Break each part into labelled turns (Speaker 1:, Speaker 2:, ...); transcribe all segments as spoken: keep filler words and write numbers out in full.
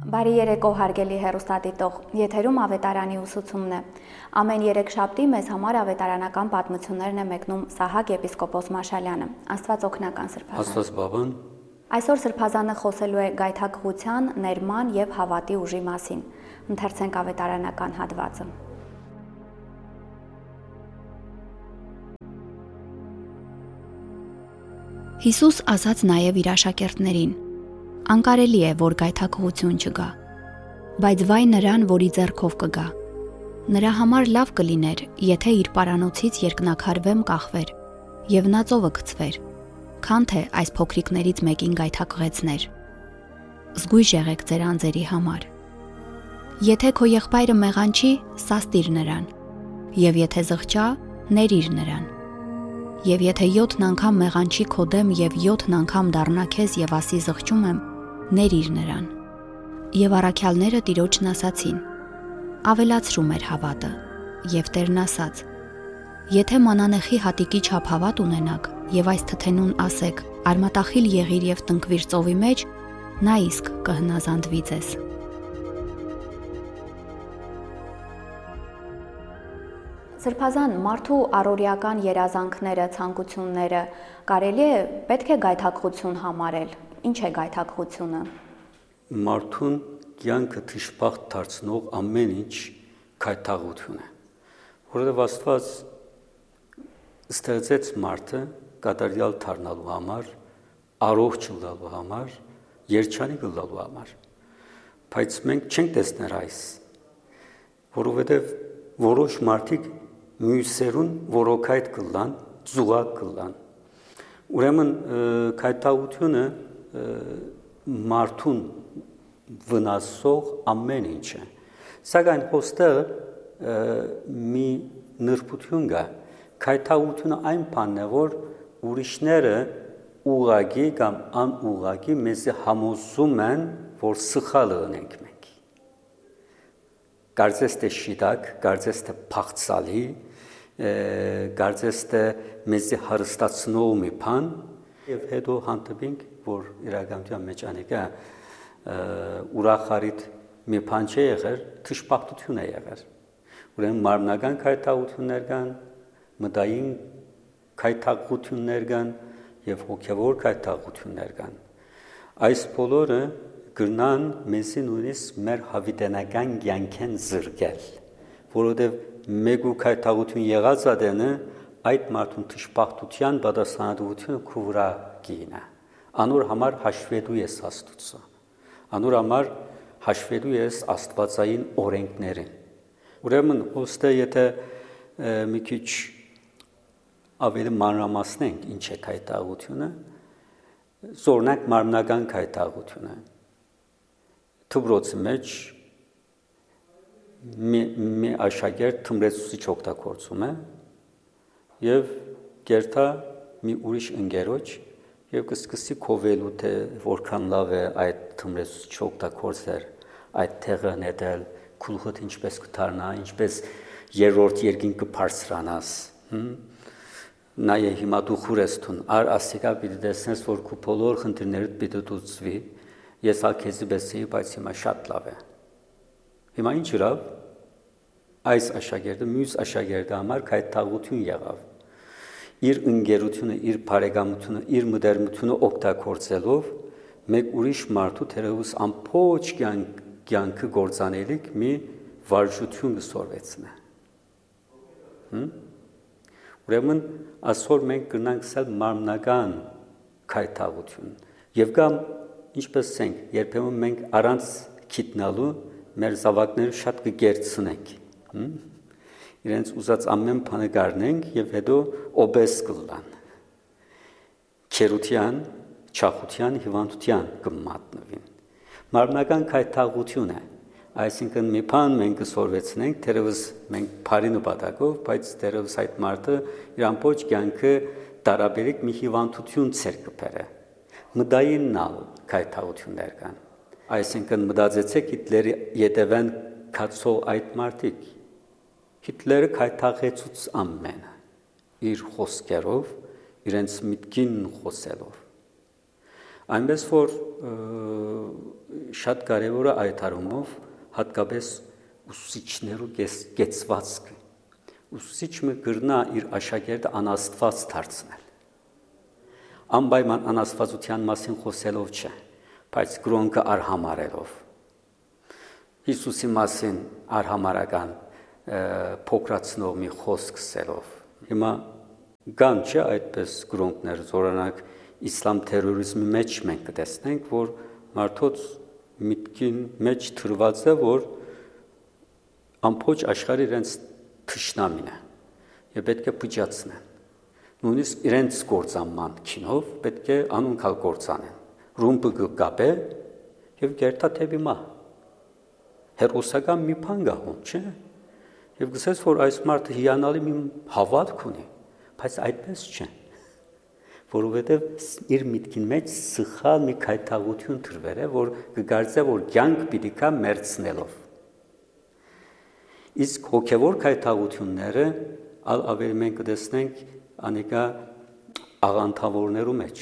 Speaker 1: Բարի երեկո հարգելի հեռուստադիտող, եթերում ավետարանի ուսուցումն է։ Ամեն երեքշաբթի մեզ համար ավետարանական պատմություններն է մեկնում Սահակ եպիսկոպոս Մաշալյանը։ Աստված օգնական սրբազան։
Speaker 2: Աստված բաբան։
Speaker 1: Այսօր սրբազանը խոսելու է գայթակղության, ներման եւ հավատի ուժի մասին։ Ընթերցենք ավետարանական հատվածը։ Հիսուս ասաց նաև իր աշակերտներին. Անկարելի է, որ գայթակղություն չգա, բայց վայ նրան, որի ձեռքով կգա։ Նրա համար լավ կլիներ, եթե իր պարանոցից երկնակարվեմ կախվեր, եւ նա ծովը գցվեր, քան թե այս փոքրիկներից մեկին գայթակղեցներ։ Զգույշ եղեք ձեր անձերի համար։ Եթե քո եղբայրը մեղանչի, սաստիր նրան, եւ եթե զղջա, ներիր նրան։ Եվ եթե յոթն անգամ մեղանչի քո դեմ եւ յոթն անգամ դառնա քեզ եւ ասի զղջում եմ, ներիր նրան։ Եվ առաքյալները տիրոջն ասացին. ավելացրում էր հավատը, եւ Տերն ասաց. եթե մանանեխի հատիկի չափ հավատ ունենաք եւ այս թթենուն ասեք, արմատախիլ եղիր եւ տնկվիր ծովի մեջ, նա իսկ կհնազանդվի ձեզ։ Սրբազան, մարդու առօրյական երազանքները, ցանկությունները կարելի է պետք է գայթակղություն համարել։ Ինչ է գայթակղությունը։
Speaker 2: Մարդուն կյանքը թշպախտ դարձնող ամեն ինչ գայթակղություն է։ Որովհետև Աստված ստեղծեց մարդը կատարյալ դառնալու համար, առողջ լինելու համար, երջանիկ լինելու համար։ Բայց մենք չենք տեսներ այս, որովհետև որոշ մարդիկ մյուսերուն որոքայդ կլան, զուգակ կլան։ Ուրեմն գայթակղությունը մարդուն վնասող ամեն ինչ է։ Սակայն հոստեղ մի նրբություն կա։ Գայթակղությունը այն բանն է, որ ուրիշները ուղղակի կամ անուղղակի մեզ համոզում են, որ սխալ ունենք մենք։ Կարծես թե շիտակ, կարծես թե փախցալի, կարծես թե մեզ հարստացնող մի բան, եւ հետո հանդիպենք, որ իրականության մեջ անեկա ուրախարիտ մի բան չի եղել, թշպախտություն է եղել։ Ուրեմն մարմնական գայթակղություններ կան, մտային գայթակղություններ կան եւ հոգեվոր գայթակղություններ կան։ Այս բոլորը գրնան մեզի նույնիսկ մեր հավիտենական կյանքեն զրկել, որովհետև մեկ ու գայթակղություն եղած ադենը այդ մարդուն թշպախտության պատասխանատվությունը քո վրա կինա։ Անոր համար հաշվետու ես Աստծո։ Անոր համար հաշվետու ես աստվածային օրենքներին։ Ուրեմն ոստե եթե մի քիչ ավելի մանրամասնենք ինչ է գայթակղությունը, զորնակ մարմնական գայթակղությունը։ Դպրոցի մեջ մի աշակերտ թմրեցուցիչ օգտագործում է եւ գերտա մի ուրիշ ընկերոջ եւ կսկսի քովելու թե որքան լավ է այդ թմրեցուցիչ օգտագործել, այդ տեղը նետել, քուլխդ ինչպես կդառնա, ինչպես երրորդ երկինք կբարձրանաս։ Նայե հիմա դու խուրեստուն, ար ասիկա պիտի տեսնես, որ քո բոլոր խնդիրներդ պիտի դուցվի, ես ալ քեզի բեսեի, բայց հիմա շատ լավ է։ Հիմա ինչ ուրավ, այս աշակերտը մյուս աշակերտի համար գայթակղություն եղավ։ Իր ընկերությունը, իր բարեկամությունը, իր մտերմությունը օգտագործելով մեկ ուրիշ մարդու թերևս ամբողջ կյանքը գործանելիք մի վարժություն կսորվեցնե։ Ուրեմն այսօր մենք կնանք սել մարմնական գայթակղություն եւ կամ ինչպես ենք, երբեմն մենք առանց գիտնալու մեր զավակները շատ կգերցնենք։ Իրենց ուզած ամեն բանը գարնենք եւ հետո օբես կլան։ Քերության, չախության, հիվանդության կմատնվին։ Մարմնական գայթակղություն է, այսինքն մի բան մենք կսորվեցնենք, թերևս մենք բարի նպատակով, բայց թերևս այդ մարդը իր ամբողջ կյանքը տարաբերիկ մի հիվանդություն ցեր կբերե։ Մտային նալ գայթակղություններ կան։ Այսինքն մտածեցեք Հիտլերի յետևեն կացող այդ մարդիկ։ Հիտլերը գայթակղեցուց ամենը իր խոսքերով, իրենց միտքին խոսելով։ Այնպես որ շատ կարևոր է այդ առումով հատկապես ուսուցիչներու կեցվածքը։ Ուսուցիչը կրնա իր աշակերտը անաստված դարձնել։ Անպայման անաստվածության մասին խոսելով չէ, բայց կրոնքը արհամարելով։ Հիսուսի մասին արհամարական փոքրացնող մի խոսք ասելով։ Հիմա կան չէ այդպես կրոնքներ, օրինակ իսլամ թերորիզմի մեջ մենք կտեսնենք, որ մարդոց միտքին մեջ թրված է, որ ամբողջ աշխարհը իրենց թշնամին է եւ պետք է փճացնեն։ Նույնիսկ իրենց գործանման քինով պետք է անունքալ գործանեն։ Ռումբը կապե եւ գերտա թեբի մա։ Հերոսական մի բան գահում, չէ՞։ Եվ գսես, որ այս մարդը հիանալի մի հավատք ունի, բայց այդպես չէ։ Որովհետև իր միտքին մեջ սխալ մի քայթաղություն դրվել է, որ կգարձե, որ կյանք պիտի կա մերցնելով։ Իսկ հոգևոր քայթաղությունները ալ ավելի մենք կտեսնենք անիկա աղանդավորներու մեջ։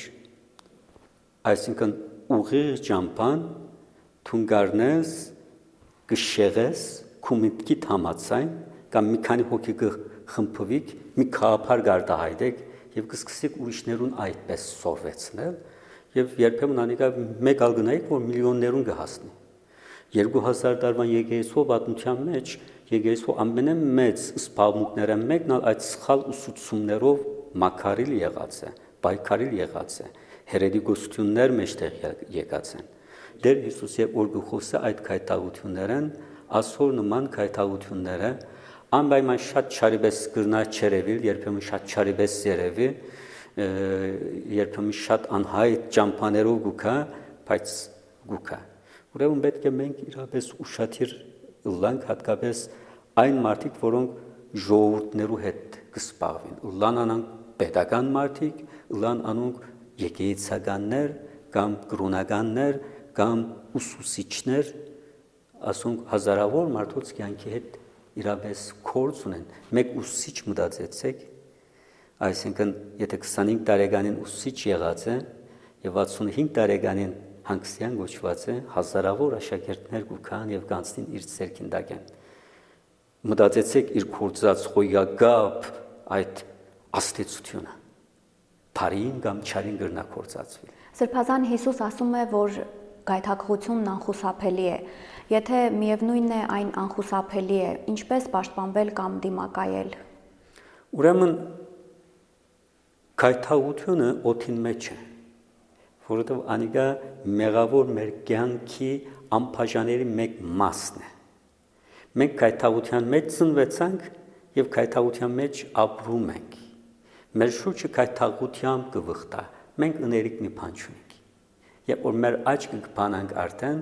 Speaker 2: Այսինքն ուղիղ ճամփան թունգարնես կշեղես քու միտքիդ համացայն կամ մի քանի հոգի կխմփվիկ մի քահապար գարտահայտեք եւ կսկսեք ուրիշներուն այդպես սորվեցնել եւ երբեմն անիկա մեկ ալ գնայիք որ միլիոններուն կհասնի երկու հազար տարվան եկեղեցու պատմության մեջ եկեղեցու ամենամեծ սպառնուկները մեկն ալ այդ սխալ ուսուցումներով մակարիլ եղած է պայքարիլ եղած է հերետիկոսություններ մեջտեղ եկած են դեր Հիսուսի որ գխոսը այդ քայթաղություններն ասոր նման քայթաղությունները անպայման շատ չարիբես կրնա չերևիլ, երբեմն շատ չարիբես երևի, երբեմն շատ անհայտ ճամփաներով գուքա, բայց գուքա։ Ուրեմն պետք է մենք իրապես ուշադիր լանք հատկապես այն մարդիկ, որոնք ժողովուրդներու հետ կսպառվին։ Լան անանք պետական մարդիկ, լան անոնք եկեղեցականներ կամ կրոնականներ կամ ուսուցիչներ, ասոնք հազարավոր մարդոց կյանքի հետ իրապես կորց ունեն, մեկ ուսուցիչ մտածեցեք, այսինքն եթե քսանհինգ տարեկանին ուսուցիչ եղած է եւ վաթսունհինգ տարեկանին հանգստյան գոչված է, հազարավոր աշակերտներ կուքան եւ կանցնին իր ցերքին դակեն։ Մտածեցեք իր կորցած խոյագապ այդ աստեցությունը, բարին կամ չարին գրնա կորցածվի։
Speaker 1: Սրբազան Հիսուս ասում է, որ գայթակղությունն անխուսափելի է։ Եթե միևնույնն է այն անխուսափելի է, ինչպես պաշտպանվել կամ դիմակայել։
Speaker 2: Ուրեմն գայթակղությունը օդին մեջ է, որովհետև անիկա մեղավոր մեր կյանքի անբաժանելի մեկ մասն է։ Մենք գայթակղության մեջ ծնվեցանք եւ գայթակղության մեջ ապրում ենք։ Մեր շուրջը գայթակղությամբ կվխտա։ Մենք ուներիկ մի բան չունենք։ Երբ որ մեր աչքը կփանանք արդեն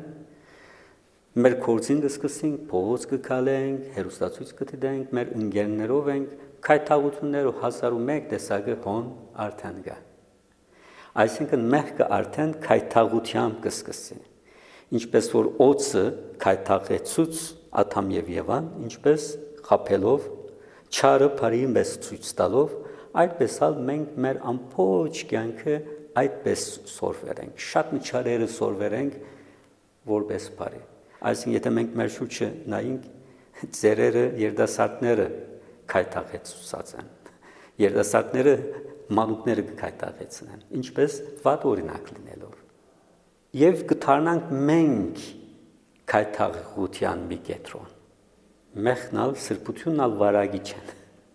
Speaker 2: մեր կորձին կսկսենք, փողոց կգալենք, հերոստացույց կդիտենք, մեր ընկերներով ենք, քայթաղություններով հազար ու մեկ տեսակը հոն արդեն կա։ Այսինքն մեղքը արդեն քայթաղությամբ կսկսի։ Ինչպես որ օծը քայթաղեցուց Ադամ եւ Եվան, ինչպես խափելով, չարը բարին պես ցույց տալով, այդպես ալ մենք մեր ամբողջ կյանքը այդպես սորվերենք, շատ միջարերը սորվերենք որպես բարի։ Այսինքն եթե մենք մեր շուրջը նայենք, ծերերը, երդասարտները քայթաղեցուցած են։ Երդասարտները մանուկները կքայթաղեցնեն, ինչպես վատ օրինակ լինելով։ Եվ կդառնանք մենք քայթաղության մի կետրոն։ Մեղնալ սրբությունն ալ վարագի չեն։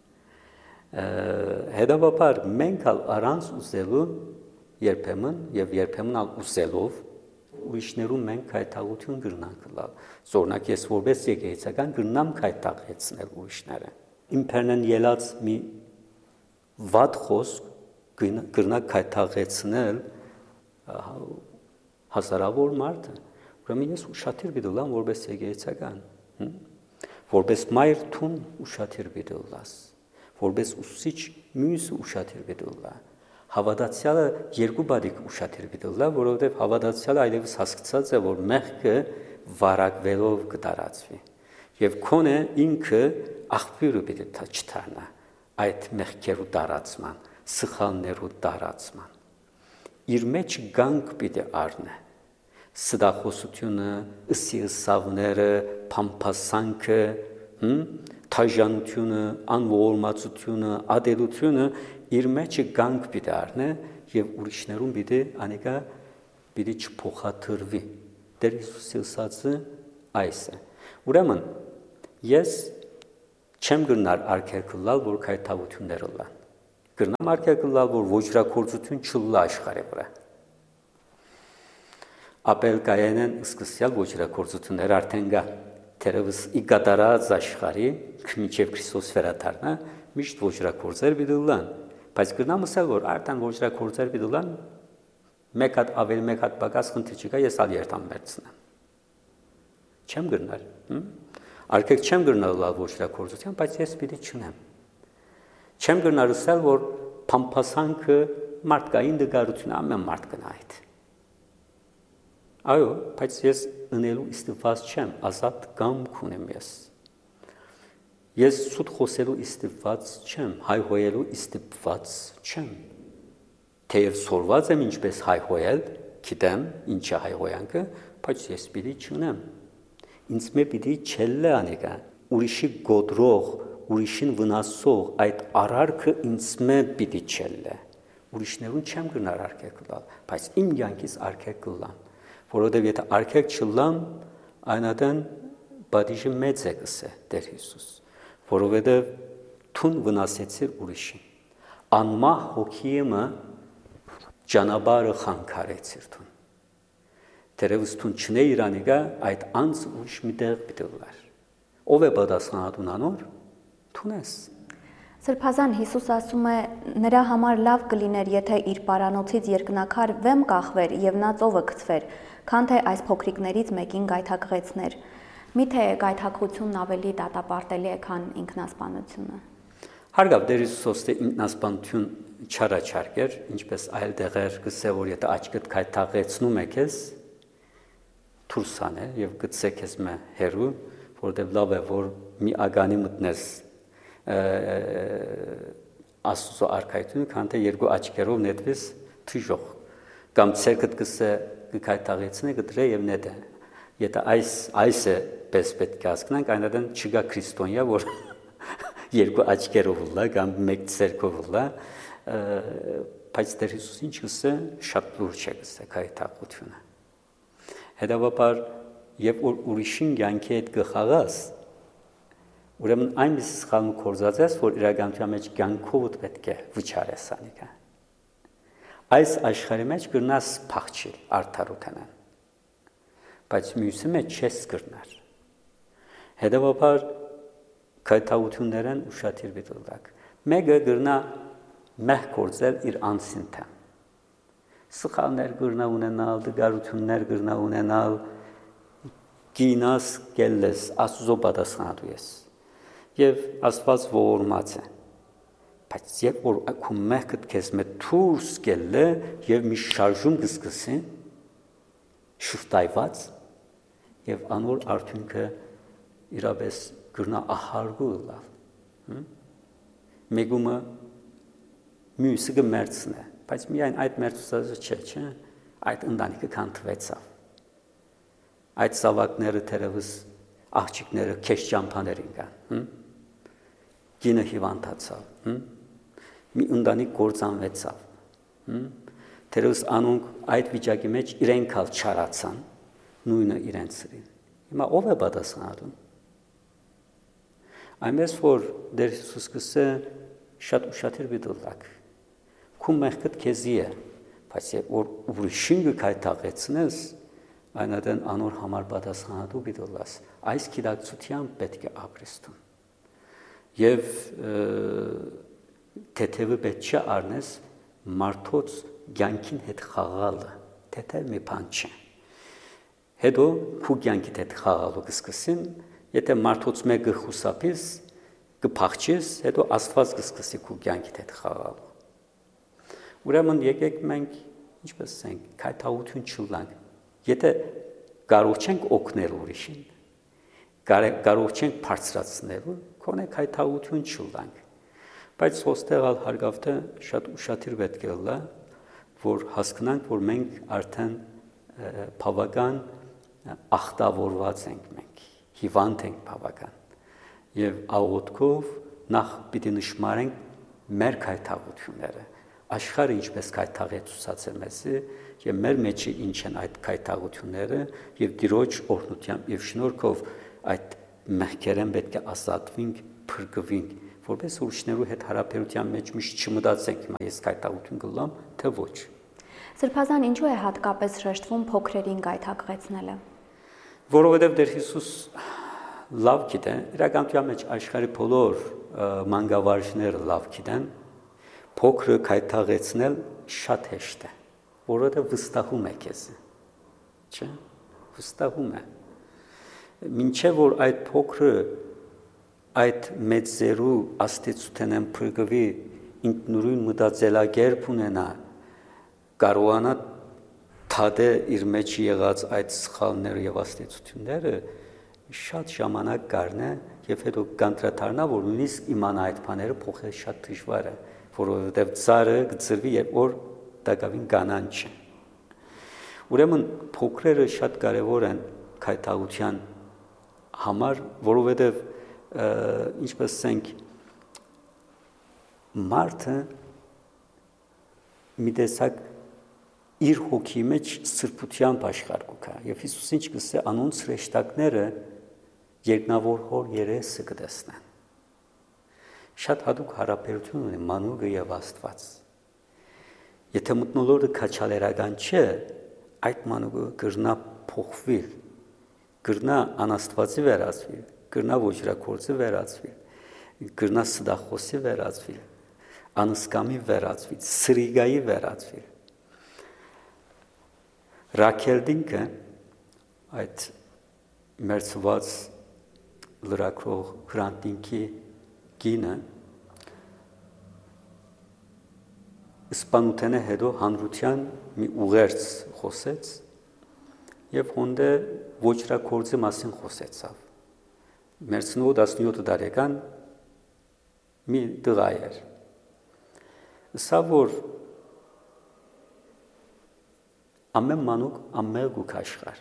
Speaker 2: Հետաբար մենք ալ առանց ուզելու երբեմն եւ երբեմն ալ ուզելով ուրիշներու մենք քայթաղություն կրնանք լալ։ Զորնակ ես որպես եկեղեցական կրնամ քայթաղեցնել ուրիշները։ Իմպերնեն ելած մի վատ խոսք կրնա քայթաղեցնել հազարավոր մարդը։ Ուրեմն ես ուշադիր պիտի լամ որպես եկեղեցական, որպես մայր թուն ուշադիր պիտի լաս, որպես ուսուցիչ մյուս ուշադիր պիտի լա։ Հավատացյալը երկու բադիկ ուշադիր պիտի լա, որովհետև հավատացյալը այլևս հասկացած է, որ մեղքը վարակվելով կդարածվի։ Եվ քոնը ինքը աղբյուրը պիտի չդառնա այդ մեղքերու դարածման, սխալներու դարածման։ Իր մեջ գանք պիտի առնե։ սդախոսությունը, ըսիըսավները, փամփասանքը, թայժանությունը, անողորմածությունը, ադելությունը իր մեջը գանք պիտի առնե եւ ուրիշներուն պիտի անիկա պիտի չփոխադրվի։ Տեր Հիսուսի ասածը այս է։ Ուրեմն ես չեմ գնար արկելքը լալ, որ քայթավությունները լան։ Գնամ արկելքը լալ, որ ոչրակորձություն չլա աշխարհի վրա։ Ապել կայանեն սկսյալ ոչրակորձություններ արդեն կա։ Թերևս ի կատարած աշխարհի մինչև Քրիստոս վերադառնա միշտ ոչրակորձեր պիտի լան։ Բայց գնամ ասել, որ արդեն ոչրակորձեր պիտի լան, մեկ հատ ավելի մեկ հատ պակաս խնդիր չկա, ես ալ երթամ վերցնեմ։ Չեմ գնար, արկեք չեմ գնալ լալ ոչրակորձության, բայց ես պիտի չնեմ։ Չեմ գնար ասել, որ փամփասանքը մարդկային դգարություն ամեն մարդ կնա այդ։ Այո, բայց ես ընելու իստիպված չեմ, ազատ կամք ունեմ ես։ Ես սուտ խոսելու իստիպված չեմ, հայհոյելու իստիպված չեմ։ Թեև սորված եմ ինչպես հայհոյել, գիտեմ ինչ է հայհոյանքը, բայց ես պիտի չունեմ։ Ինձ մե պիտի չելլե անիկա, ուրիշի գոդրող, ուրիշին վնասող այդ արարքը ինձ մե պիտի չելլե։ Ուրիշներուն չեմ գնար արկեք լալ, բայց իմ յանքից արկեք լան, որովհետև եթե արկեք չլան, այնադեն բադիժը մեծ է կսե Տեր Հիսուս, որովհետև թուն վնասեցիր ուրիշին, անմահ հոգիեմը ճանապարհը խանգարեցիր թուն։ Թերևս թուն չնե իրանիկա այդ անձ ուրիշ մի տեղ պիտի լար։ Ով է պատասխանատուն անոր, թունես։
Speaker 1: Սրբազան Հիսուս ասում է, նրա համար լավ կլիներ, եթե իր պարանոցից երկնակար վեմ կախվեր եւ նա ծովը գցվեր, քան թե այս փոքրիկներից մեկին գայթակղեցներ։ Միթե գայթակղությունն ավելի դատապարտելի է, քան ինքնասպանությունը։
Speaker 2: Հարգավ Տեր Հիսուսը ինքնասպանություն չարաչարկեր, ինչպես այլ դեղեր գսե, որ եթե աչքդ գայթակղեցնում է քեզ, թուրսան է եւ գցե քեզ մե հերու, որտեղ լավ է, որ մի ագանի մտնես Աստծո արքայությունը, քան թե երկու աչքերով նետվես թիժող կամ ցերկդ գսե գայթակղեցնե գդրե եւ նետե։ Եթե այս այս է պես պետք է հասկանանք, այնադեն չկա քրիստոնյա, որ երկու աչքերով լա կամ մեկ ցերկով լա, բայց Տեր Հիսուսը ինչ գսե շատ լուրջ է գսե գայթակղությունը։ Հետևաբար երբ որ ուրիշին կյանքի հետ գխաղաս, ուրեմն այնպես սխալն կորզած ես, որ իրականության մեջ կյանքով պետք է վճարես անիկա։ Այս աշխարհի մեջ կրնաս փախչել արդարութենան, բայց մյուսի մեջ չես կրնար։ Հետևաբար գայթակղություններն ուշադիր դիտելակ։ Մեկը կրնա մեղ կորզել իր անձին թեմ։ Սխալներ կրնա ունենալ, դգարություններ կրնա ունենալ, գինաս գելես, Աստծո պատասխանատու ես։ Եվ Աստված ողորմած է։ Բայց երբ որ քո մեղքդ քեզ մե դուրս գելը եւ մի շարժում կսկսի, շուտայված եւ անոր արդյունքը իրապես կրնա ահարգու լավ։ Մեգումը մյուսը կմերցնե, բայց միայն այդ մերցուցածը չէ, չէ, այդ ընտանիքը քանդվեցավ։ Այդ սավակները թերևս աղջիկները քեշ ճամփաներին կան, գինը հիվանդացավ, մի ընտանիք կործանվեցավ, թերևս անոնք այդ վիճակի մեջ իրենք ալ չարացան, նույնը իրենց սրին։ Հիմա ով է պատասխանատուն։ Այնպես որ Տեր Հիսուս կսե շատ ուշադիր դիտելակ։ Քո մեղքդ քեզի է, բայց որ ուրիշին գայթակղեցնես, այնադեն անոր համար պատասխանատու դիտելաս։ Այս գիտակցությամբ պետք է ապրես դու։ Եվ թեթևը պետք չէ առնես մարդոց կյանքին հետ խաղալը, թեթև մի բան չէ։ Հետո քո կյանքիդ հետ խաղալու կսկսին, եթե մարդոց մեկը խուսափես, կփախչես, հետո Աստված կսկսի քո կյանքիդ հետ խաղալու։ Ուրեմն եկեք մենք ինչպես ասենք, գայթակղություն չլանք։ Եթե կարող չենք օգնել ուրիշին, կարող չենք բարձրացնել, կոնե գայթակղություն չլանք։ Բայց ոստեղ ալ հարգավտը շատ ուշադիր պետք է լա, որ հասկանանք, որ մենք արդեն բավական ախտավորված ենք մենք, հիվանդ ենք բավական։ Եվ աղոթքով նախ պիտի նշмарենք մեր քայթաղությունները, աշխարհը ինչպես քայթաղեցուցած է մեզի, եւ մեր մեջի ինչ են այդ քայթաղությունները, եւ Տիրոջ օրհնությամբ եւ շնորհքով այդ մեղքերեն պետք է ազատվենք, փրկվենք, որպես ուրիշներու հետ հարաբերության մեջ միշտ չմտածենք, հիմա ես քայթաղություն կլամ, թե ոչ։
Speaker 1: Սրբազան ինչու է հատկապես շեշտվում փոքրերին գայթակղեցնելը։
Speaker 2: Որովհետև Տեր Հիսուս լավ գիտե, իրականության մեջ աշխարհի բոլոր մանկավարժները լավ գիտեն, փոքրը քայթաղեցնել շատ հեշտ է, որովհետև վստահում է քեզ, չէ՞, վստահում է։ Մինչև որ այդ փոքրը այդ մեծ զերու աստեցութենեն փրկվի, ինքնուրույն մտածելակերպ ունենա, կարողանա թադե իր մեջ եղած այդ սխալները եւ աստեցությունները, շատ ժամանակ կառնե եւ հետո կանտրադառնա, որ նույնիսկ իմանա այդ բաները փոխել շատ դժվար է, որովհետեւ ծառը գծվի երբ որ դակավին կանանչ է։ Ուրեմն փոքրերը շատ կարեւոր են քայթաղության համար, որովհետեւ ինչպես ասենք մարդը մի տեսակ իր հոգի մեջ սրբությամբ աշխարհ կա եւ Հիսուս ինչ կսե անոնց հրեշտակները երկնավոր հոր երեսը կտեսնեն շատ հատուկ հարաբերություն ունի մանուկը եւ Աստված եթե մտնոլորտը քաչալերական չէ այդ մանուկը կրնա փոխվել կրնա անաստվածի վերածվել կրնա ոչրակորձի վերածվել կրնա սդախոսի վերածվել անսկամի վերածվել սրիգայի վերածվել Ռաքելդինքը այդ մերձված լրակրող Հրանտինքի կինը իսպանութենը հետո հանրության մի ուղերձ խոսեց եւ հոնդե ոչրակորձի մասին խոսեցավ մերձնու տասնյոթ տարեկան մի տղա էր սա որ ամեն մանուկ ամեն գուք աշխար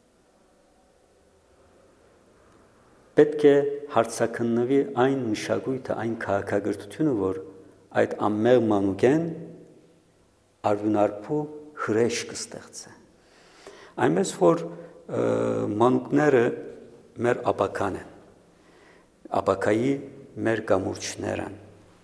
Speaker 2: պետք է հարցակննվի այն մշակույթը, այն քաղաքագրությունը, որ այդ ամեն մանուկեն արյունարփու հրեշ կստեղծե այնպես որ մանուկները մեր աբական են աբակայի մեր կամուրջներ են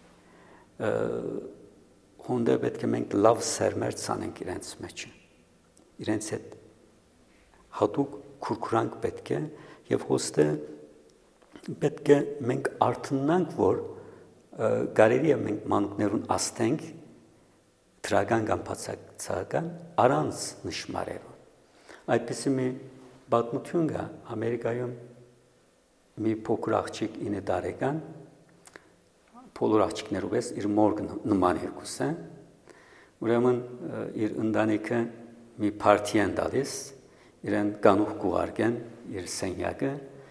Speaker 2: հոնդե պետք է մենք լավ սերմեր ցանենք իրենց մեջ իրենց հետ հատուկ քուրքուրանք պետք է եւ հոստը պետք է մենք արթնանանք որ կարելի է մենք մանուկներուն աստենք դրական կամ բացակցական առանց նշмарելու այդպիսի մի պատմություն կա ամերիկայում մի փոքր աղջիկ ինը տարեկան բոլոր աղջիկներով էս իր մորգ նման երկուս է ուրեմն իր ընտանիքը մի պարտի են տալիս իրեն կանուխ կուղարկեն իր սենյակը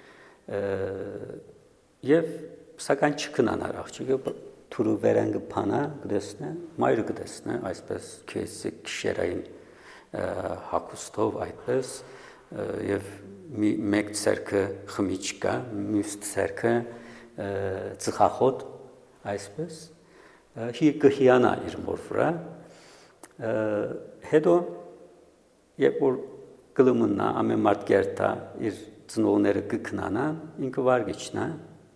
Speaker 2: եւ սակայն չքնանար աղջիկը թուրու վերան կփանա կդեսնե մայրը կդեսնե այսպես քեսի քշերային հակուստով այդպես եւ մի մեկ ցերկը խմիչկա մյուս ցերկը ծխախոտ այսպես հի կհիանա իր մոր վրա հետո երբ որ գլումնա ամեն մարդ կերտա իր ծնողները կքնանա ինքը վարգիչնա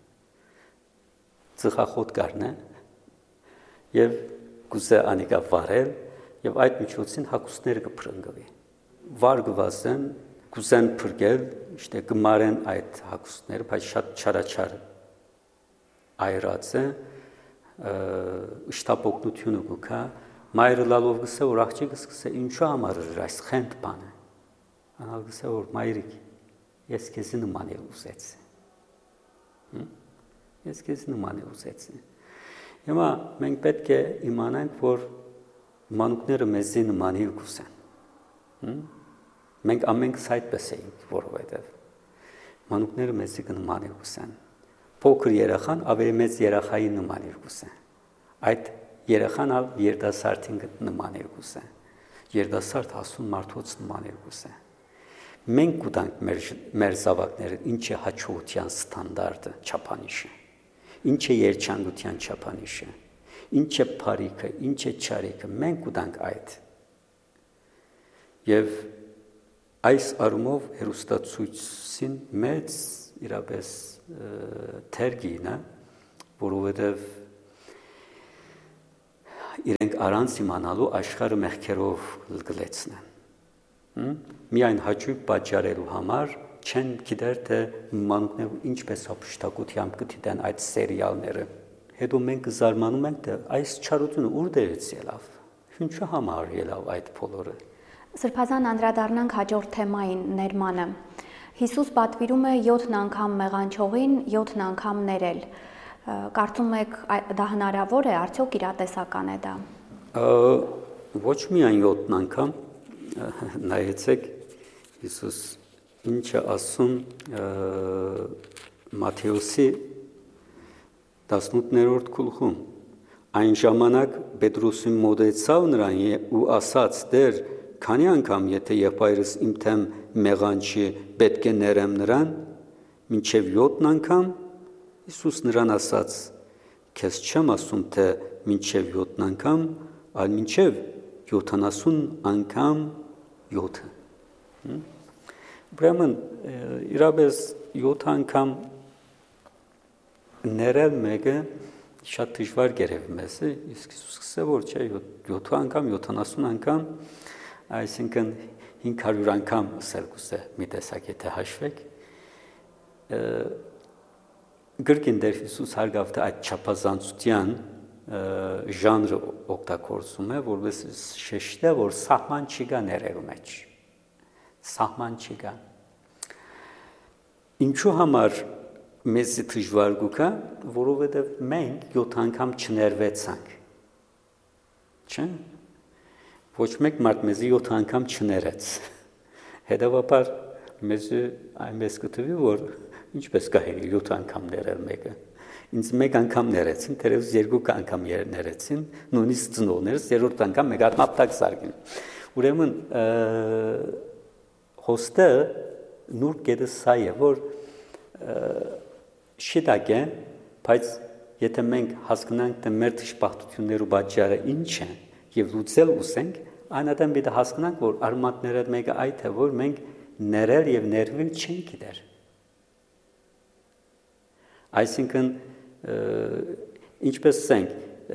Speaker 2: ծխախոտ կառնե եւ գուզե անիկա վարել եւ այդ միջոցին հակուստները կփրկվի վարգված են գուզեն փրկել իշտե կմարեն այդ հակուստները բայց շատ չարաչար այրած է իշտապօգնությունը կուքա մայրը լալով գսե որ աղջիկը սկսե ինչու համար էր այս խենթ բանը անալ գսե որ մայրիկ ես քեզ նման եմ ուզեցի ես քեզ նման եմ ուզեցի հիմա մենք պետք է իմանանք որ մանուկները մեզի նման են կուսեն մենք ամենքս այդպես ենք որովհետև մանուկները մեզի նման են կուսեն փոքր երախան ավելի մեծ երախայի նման են կուսեն այդ երախան ալ երիտասարդին նման է կուսեն երդասարդ հասուն մարդոց նման երկուսը։ Մենք ուտանք մեր մեր զավակները ինչ է հաջողության ստանդարտը, չափանիշը, ինչ է երջանկության չափանիշը, ինչ է բարիքը, ինչ է չարիքը, մենք ուտանք այդ։ Եվ այս առումով հերոստացույցին մեծ իրապես թերգին է, որովհետև իրենք առանց իմանալու աշխարհը մեղքերով լգլեցնեն։ Միայն հաճույք պատճառելու համար չեն գիտեր թե մանուկները ինչպես ապշտակությամբ կդիտեն այդ սերիալները։ Հետո մենք զարմանում ենք թե այս չարությունը ուր դերից ելավ։ Ինչու համար ելավ այդ բոլորը։
Speaker 1: Սրբազան անդրադառնանք հաջորդ թեմային ներմանը։ Հիսուս պատվիրում է յոթ անգամ մեղանչողին յոթ անգամ ներել։ Կարծում եք դա հնարավոր է, արդյոք իրատեսական է դա։
Speaker 2: Ոչ միայն յոթ անգամ, նայեցեք Հիսուս ինչ է ասում Մատթեոսի տասնութերորդ գլխում։ Այն ժամանակ Պետրոսին մոտեցավ նրան ու ասաց. «Տեր, քանի անգամ եթե եղբայրս իմ թեմ մեղանչի, պետք է ներեմ նրան, մինչև յոթ անգամ»։ Հիսուս նրան ասաց. «Քեզ չեմ ասում թե մինչև յոթ անգամ, այլ մինչև յոթանասուն անգամ յոթը»։ Ուրեմն իրապես յոթ անգամ ներել մեկը շատ դժվար գերեվ մեզ է, իսկ Հիսուս ասել որ չէ յոթ անգամ, յոթանասուն անգամ, այսինքն հինգ հարյուր անգամ ասել կուզե մի տեսակ եթե հաշվեք։ Գրքին դեր Հիսուս հարգավ թե այդ չափազանցության ժանրը օգտագործում է, որովհետեւ շեշտը որ սահման չկա ներելու մեջ։ Սահման չկա։ Ինչու համար մեզ դժվար գուկա, որովհետեւ մենք յոթ անգամ չներվեցանք։ Չէ՞։ Ոչ մեկ մարդ մեզի յոթ անգամ չներեց։ Հետևաբար մեզ այնպես կթվի որ ինչպես կարելի յոթ անգամ ներել մեկը։ Ինձ մեկ անգամ ներեցին, թերևս երկու անգամ ներեցին, նույնիսկ ծնողներս երրորդ անգամ մեկ հատ մապտակ զարգին։ Ուրեմն հոստը նուրբ գետը սա է, որ շիտակ է, բայց եթե մենք հասկանանք թե մեր դժբախտություններու պատճառը ինչ է եւ լուծել ուզենք, այնադեմ պետք է հասկանանք, որ արմատները մեկը այդ է, որ մենք ներել եւ ներվել չենք գիտեր։ Այսինքն ինչպես ասենք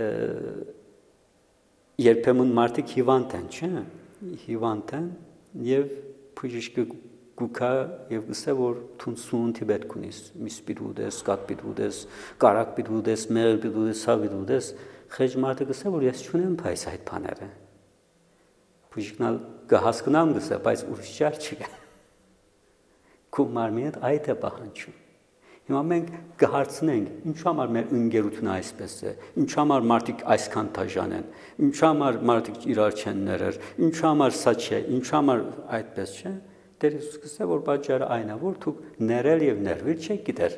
Speaker 2: երբեմն մարդիկ հիվանդ են, չէ՞, հիվանդ են եւ բժիշկը գուքա եւ ասե որ թունսունի պետք ունես, միս պիտուդես, կատ պիտուդես, կարակ պիտուդես, մեղ պիտուդես, սա պիտուդես, խեջ մարդը ասե որ ես չունեմ փայս այդ բաները։ Բժիշկն կհասկանամ գսե, բայց ուրիշ չար չկա։ Քո մարմինը այդ է պահանջում։ Հիմա մենք կհարցնենք, ինչու համար մեր ընկերությունը այսպես է, ինչու համար մարդիկ այսքան դաժան են, ինչու համար մարդիկ իրար չեն ներեր, ինչու համար սա չէ, ինչու համար այդպես չէ։ Տեր Հիսուս ասել որ պատճառը այն է, որ դուք ներել եւ ներվել չեք գիտեր։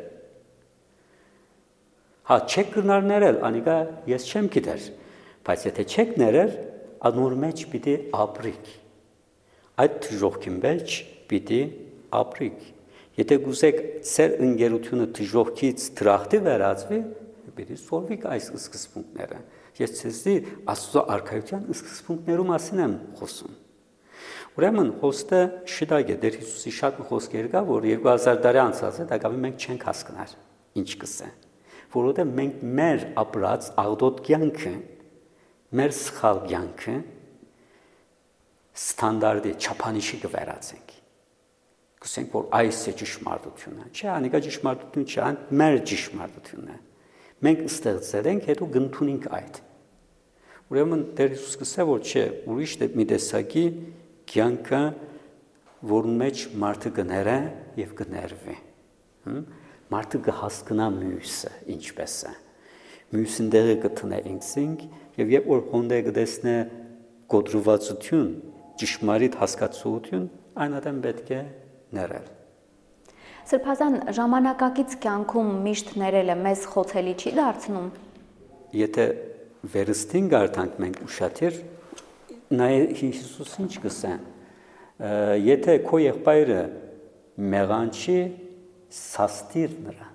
Speaker 2: Հա, չեք գնար ներել, անիկա ես չեմ գիտեր, բայց եթե չեք ներել, անոր մեջ պիտի ապրիք։ Այդ ժողքի մեջ պիտի ապրիք։ Եթե գուզեք ծեր ընկերությունը դժողքից դրախտի վերածվի, պիտի սորվիկ այս սկզբունքները։ Ես ցեզի Աստծո արքայության սկզբունքներու մասին եմ խոսում։ Ուրեմն հոստը շիտակ է, դեր Հիսուսի շատ խոսքեր կա, որ երկու հազար տարի անցած է, դա մենք չենք հասկանալ, ինչ կսե։ Որովհետև մենք մեր ապրած աղդոտ կյանքը, մեր սխալ կյանքը ստանդարտի չափանիշի կվերածենք։ Կսենք որ այս է ճշմարտությունը, չէ, անիկա ճշմարտություն չէ, այն մեր ճշմարտությունն է։ Մենք ստեղծել ենք, հետո գտնունենք այդ։ Ուրեմն Տեր Հիսուս կսե որ չէ, ուրիշ մի տեսակի կյանքը, որն մեջ մարդը կներե եւ կներվի։ Մարդը կհասկանա մյուսը ինչպես է։ Մյուսին դերը կտնե ինքսինք եւ երբ որ հոնդե կտեսնե կոտրվածություն, ճշմարիտ հասկացություն, այնադեմ պետք է ներել։
Speaker 1: Սրբազան ժամանակակից կյանքում միշտ ներելը մեզ խոցելի չի դարձնում։
Speaker 2: Եթե վերստին գարտանք մենք ուշադիր նայ Հիսուսին չգսեն, եթե քո եղբայրը մեղանչի, սաստիր նրան,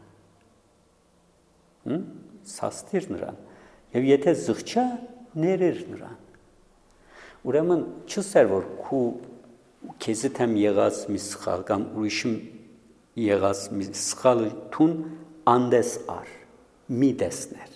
Speaker 2: սաստիր նրան, եւ եթե զղջա, ներիր նրան։ Ուրեմն չսեր որ քու քեզի թեմ եղած մի սխալ կամ ուրիշի եղած մի սխալը թուն անդես ար, մի դեսներ։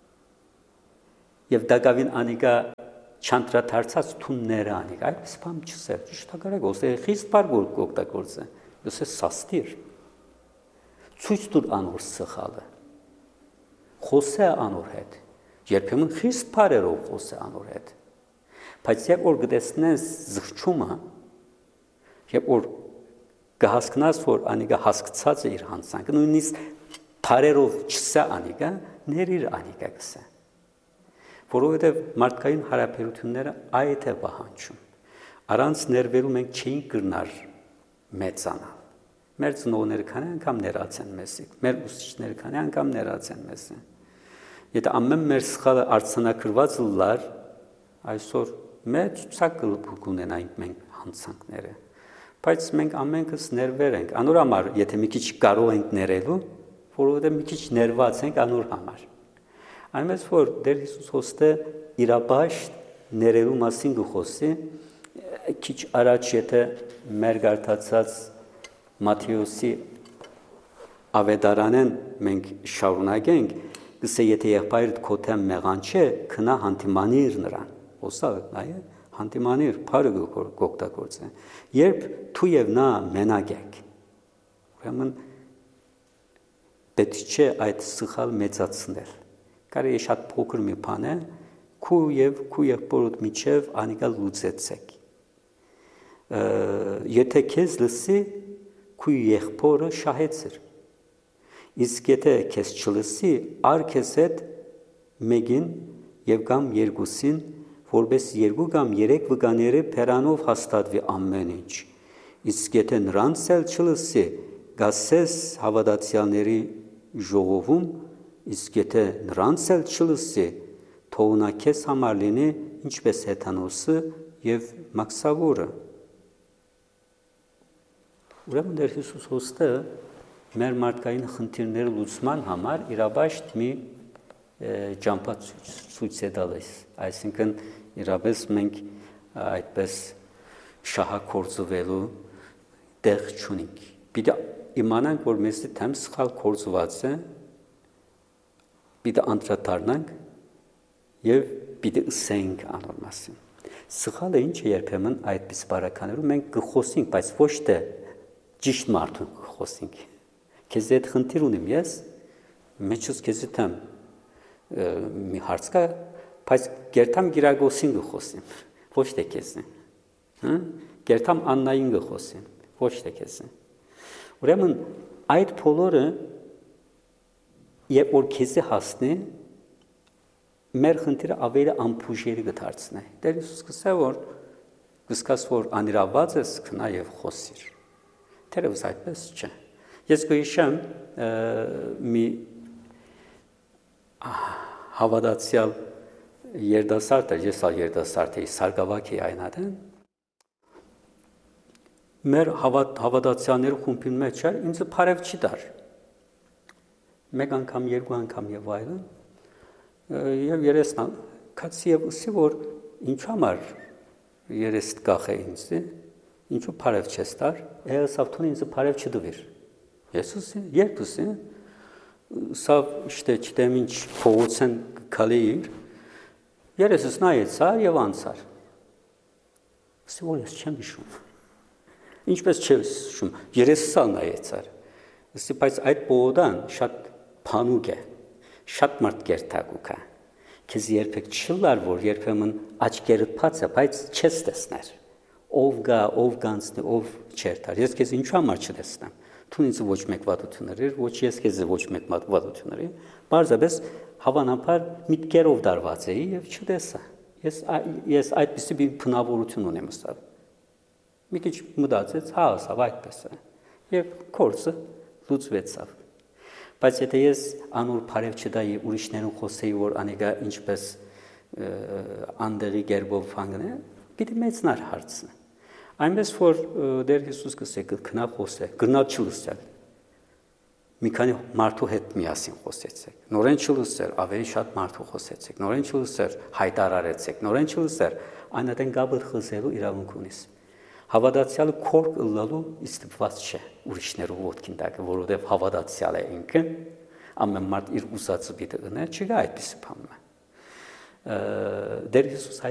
Speaker 2: Եվ դակավին անիկա չանտրաթարցած թունները անիկա, այդպես բամ չսեր, ճիշտ հակառակ, ոսե խիստ բար օգտագործե, ոսե սաստիր։ Ցույց տուր անոր սխալը։ Խոսե անոր հետ։ Երբեմն խիստ բարերով խոսե անոր հետ։ Բայց երբ որ գտեսնես զղջումը, երբ որ կհասկնաս, որ անիկա հասկացած է իր հանցանքը, նույնիսկ բարերով չսա անիկա, ներիր անիկա գսե։ Որովհետև մարդկային հարաբերությունները այդ է պահանջում։ Առանց ներվելու մենք չէինք կրնար մեծանալ։ Մեր ծնողները քանի անգամ ներած են մեզի, մեր ուսուցիչները քանի անգամ ներած են մեզի։ Եթե ամեն մեր սխալը արցանակրված լար, այսօր մեծ ցակ կունենայինք մենք հանցանքները։ Բայց մենք ամենքս ներվեր ենք։ Անոր համար, եթե մի քիչ կարող ենք ներելու, որովհետև մի քիչ ներված ենք անոր համար։ Այնպես որ Տեր Հիսուս հոստը իրապաշտ ներելու մասին գխոսի, քիչ առաջ եթե մեր գարտացած Մատթեոսի ավետարանեն մենք շարունակենք, գսե եթե եղբայրդ քո թեմ մեղանչե, քնա հանդիմանիր նրան։ Հոսա նայե հանդիմանիր, բարը գօգտագործե։ Երբ դու եւ նա մենակ եք, ուրեմն պետք չէ այդ սխալ մեծացնել։ Կարելի է շատ փոքր մի բան է, քու եւ քու եղբորդ միջև անիկա լուծեցեք։ Եթե քեզ լսի, քու եղբորը շահեցր։ Իսկ եթե քեզ չլսի, ար քեզ հետ մեկին եւ կամ երկուսին, որպես երկու կամ երեք վկաները փերանով հաստատվի ամեն ինչ։ Իսկ եթե նրանց էլ չլսի, գասես հավատացյալների ժողովում, իսկ եթե նրանց էլ չլսի, թող նա քեզ համար լինի ինչպես հեթանոսը եւ մաքսավորը։ Ուրեմն Տեր Հիսուս հոստը մեր մարդկային խնդիրները լուծման համար իրավաշտ մի ճամփա ցույց է տալիս։ Այսինքն իրապես մենք այդպես շահագործվելու տեղ չունենք։ Պիտի իմանանք, որ մեզ թեմ սխալ գործված է, պիտի անդրադառնանք եւ պիտի ըսենք անոր մասին։ Սխալը ինչ է երբեմն այդպես բարականերում մենք կխոսենք, բայց ոչ թե ճիշտ մարդու կխոսենք։ Քեզ այդ խնդիր ունեմ ես, մեջս քեզ դեմ մի հարց կա, բայց գերտամ գիրագոսին կխոսեմ, ոչ թե քեզին։ Հա? Գերտամ Աննային կխոսեմ, ոչ թե քեզին։ Ուրեմն այդ բոլորը երբ որ քեզի հասնի, մեր խնդիրը ավելի ամփուժելի կդարձնի։ Տեր Հիսուս կսա որ կսկաս որ անիրաված ես քնա եւ խոսիր։ Թերևս այդպես չէ։ Ես կհիշեմ մի հավատացյալ երդասարդ է, ես ալ երդասարդ էի, Սարգսակ էի այնադեն։ Մեր հավատացյալների խումբին մեջ էր, ինձ բարև չի դար։ Մեկ անգամ, երկու անգամ եւ այլն։ Եվ երեսն կացի եւ ուսի որ ինչ համար երես կախե ինձ, ինչու բարև չես տար, եսավթուն ինձ բարև չդվիր։ Ես ուսի, երբ ուսի, սա işte չտեմ ինչ փողոցեն կալեիր, երեսս նայեցար եւ անցար։ Ուսի որ ես չեմ հիշում։ Ինչպես չես հիշում, երեսս նայեցար։ Ուսի բայց այդ փողոդան շատ փանուկ է, շատ մարդ կերտակուք է։ Քեզ երբեք չլար որ երբեմն աչքերդ բաց է, բայց չես տեսներ։ Ով գա, ով գանցնի, ով չերտար։ Ես քեզ ինչու համար չտեսնեմ։ Թուն ինձ ոչ մեկ վատություններ էր, ոչ ես քեզ ոչ մեկ վատություններ էր։ Բարձրապես հավանաբար միտքերով դարված էի եւ չտեսա։ Ես ես այդպիսի մի բնավորություն ունեմ ըստավ։ Մի քիչ մտածեց, հա, ասավ այդպես է։ Եվ կորցը լուծվեցավ։ Բայց եթե ես անոր բարև չդայի ուրիշներուն խոսեի որ անիկա ինչպես անդերի գերբով հանգնե, Գիտի մեծնար հարցն է։ Այնպես որ Տեր Հիսուս կսե գնա խոսե, գնալ չլսել։ Մի քանի մարդու հետ միասին խոսեցեք։ Նորեն չլսեր, ավելի շատ մարդու խոսեցեք։ Նորեն չլսեր, հայտարարեցեք։ Նորեն չլսեր, այնատեն գաբր խզելու իրավունք ունիս։ Հավատացյալը քորք ըլլալու իստված չէ ուրիշներու ոտքին տակ, որովհետև հավատացյալ է ինքը, ամեն մարդ իր ուզածը պիտի ունե, չկա այդպիսի բան։ Տեր Հիսուս